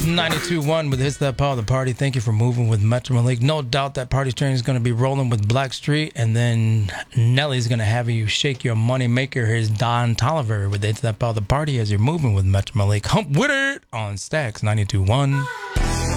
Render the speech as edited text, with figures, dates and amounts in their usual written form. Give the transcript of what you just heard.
92.1 with Hits That Power the Party. Thank you for moving with Metro Malik. No doubt that party train is going to be rolling with Blackstreet, and then Nelly's going to have you shake your money maker. Here's Don Tolliver with Hits That Power the Party as you're moving with Metro Malik. Hump with it on Stacks 92.1.